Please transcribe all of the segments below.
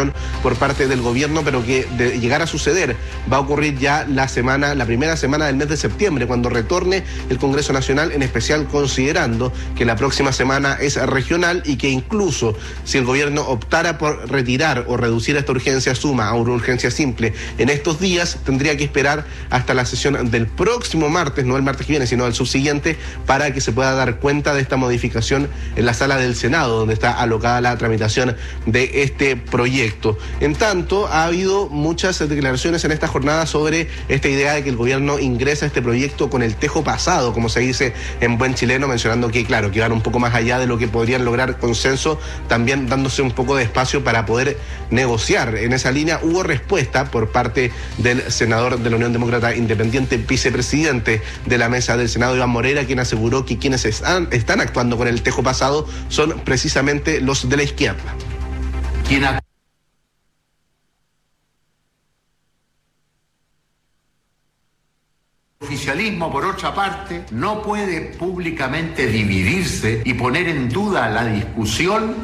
modificación por parte del gobierno, pero que de llegar a suceder va a ocurrir ya la primera semana del mes de septiembre, cuando retorne el Congreso Nacional, en especial considerando que la próxima semana es regional y que incluso si el gobierno optara por retirar o reducir esta urgencia suma a una urgencia simple en estos días, tendría que esperar hasta la sesión del próximo martes, no el martes que viene, sino el subsiguiente, para que se pueda dar cuenta de esta modificación en la sala del Senado, donde está alocada la tramitación de este proyecto. En tanto, ha habido muchas declaraciones en esta jornada sobre esta idea de que el gobierno ingresa a este proyecto con el tejo pasado, como se dice en buen chileno, mencionando que, claro, que van un poco más allá de lo que podrían lograr consenso, también dándose un poco de espacio para poder negociar. En esa línea hubo respuesta por parte del senador de la Unión Demócrata Independiente, vicepresidente de la mesa del Senado, Iván Moreira, quien aseguró que quienes están actuando con el tejo pasado son precisamente los de la izquierda. El oficialismo, por otra parte, no puede públicamente dividirse y poner en duda la discusión.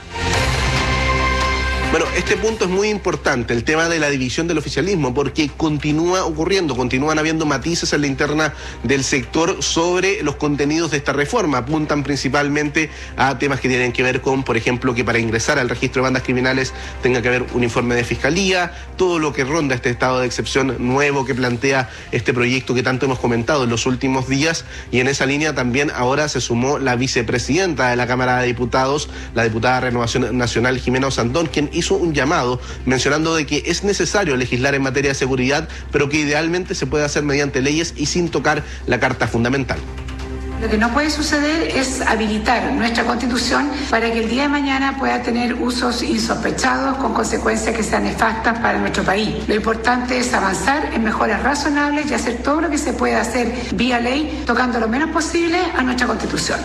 Bueno, este punto es muy importante, el tema de la división del oficialismo, porque continúa ocurriendo, continúan habiendo matices en la interna del sector sobre los contenidos de esta reforma. Apuntan principalmente a temas que tienen que ver con, por ejemplo, que para ingresar al registro de bandas criminales tenga que haber un informe de fiscalía, todo lo que ronda este estado de excepción nuevo que plantea este proyecto que tanto hemos comentado en los últimos días, y en esa línea también ahora se sumó la vicepresidenta de la Cámara de Diputados, la diputada de Renovación Nacional, Jimena Osandón, quien hizo un llamado mencionando de que es necesario legislar en materia de seguridad, pero que idealmente se puede hacer mediante leyes y sin tocar la Carta Fundamental. Lo que no puede suceder es habilitar nuestra Constitución para que el día de mañana pueda tener usos insospechados con consecuencias que sean nefastas para nuestro país. Lo importante es avanzar en mejoras razonables y hacer todo lo que se pueda hacer vía ley, tocando lo menos posible a nuestra Constitución.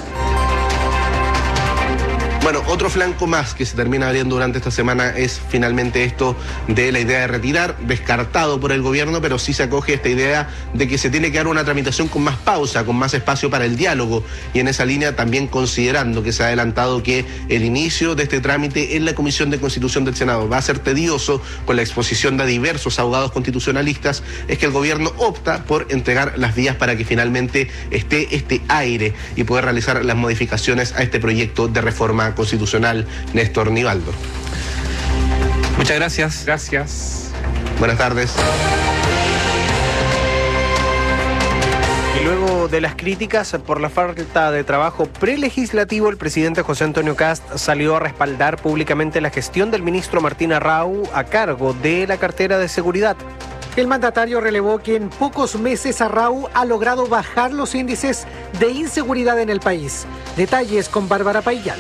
Bueno, otro flanco más que se termina abriendo durante esta semana es finalmente esto de la idea de retirar, descartado por el gobierno, pero sí se acoge esta idea de que se tiene que dar una tramitación con más pausa, con más espacio para el diálogo, y en esa línea también considerando que se ha adelantado que el inicio de este trámite en la Comisión de Constitución del Senado va a ser tedioso con la exposición de diversos abogados constitucionalistas, es que el gobierno opta por entregar las vías para que finalmente esté este aire y poder realizar las modificaciones a este proyecto de reforma constitucional. Néstor Nivaldo. Muchas gracias. Gracias. Buenas tardes. Y luego de las críticas por la falta de trabajo prelegislativo, el presidente José Antonio Kast salió a respaldar públicamente la gestión del ministro Martín Arrau a cargo de la cartera de seguridad. El mandatario relevó que en pocos meses Arrau ha logrado bajar los índices de inseguridad en el país. Detalles con Bárbara Paillal.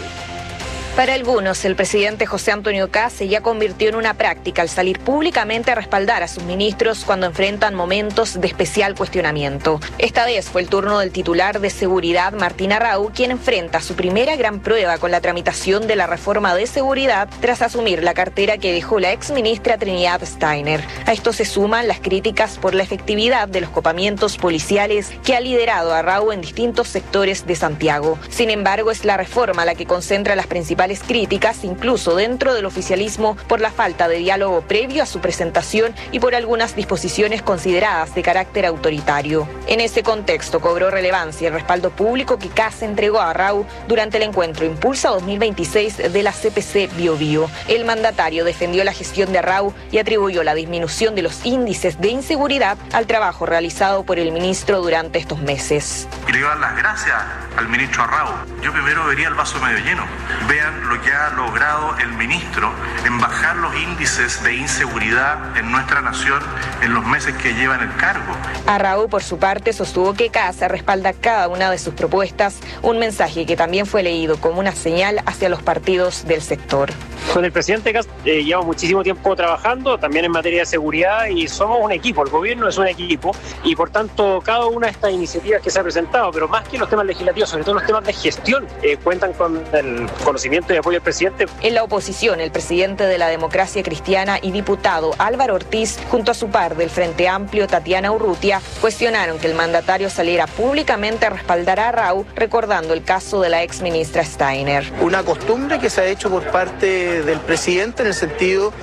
Para algunos, el presidente José Antonio Kast ya convirtió en una práctica al salir públicamente a respaldar a sus ministros cuando enfrentan momentos de especial cuestionamiento. Esta vez fue el turno del titular de Seguridad, Martín Arrau, quien enfrenta su primera gran prueba con la tramitación de la reforma de seguridad tras asumir la cartera que dejó la exministra Trinidad Steiner. A esto se suman las críticas por la efectividad de los copamientos policiales que ha liderado Arrau en distintos sectores de Santiago. Sin embargo, es la reforma la que concentra las principales críticas, incluso dentro del oficialismo, por la falta de diálogo previo a su presentación y por algunas disposiciones consideradas de carácter autoritario. En ese contexto cobró relevancia el respaldo público que Kast entregó a Arrau durante el encuentro Impulsa 2026 de la CPC Bio Bio. El mandatario defendió la gestión de Arrau y atribuyó la disminución de los índices de inseguridad al trabajo realizado por el ministro durante estos meses. Quiero dar las gracias al ministro Arrau. Yo primero vería el vaso medio lleno. Vean lo que ha logrado el ministro en bajar los índices de inseguridad en nuestra nación en los meses que lleva en el cargo. Arrau, por su parte, sostuvo que Kast respalda cada una de sus propuestas, un mensaje que también fue leído como una señal hacia los partidos del sector. Con el presidente Kast llevamos muchísimo tiempo trabajando, también en materia de seguridad, y somos un equipo, el gobierno es un equipo, y por tanto cada una de estas iniciativas que se ha presentado, pero más que los temas legislativos, sobre todo los temas de gestión, cuentan con el conocimiento y apoyo del presidente. En la oposición, el presidente de la Democracia Cristiana y diputado Álvaro Ortiz, junto a su par del Frente Amplio, Tatiana Urrutia, cuestionaron que el mandatario saliera públicamente a respaldar a Arrau, recordando el caso de la exministra Steiner. Una costumbre que se ha hecho por parte del presidente en el sentido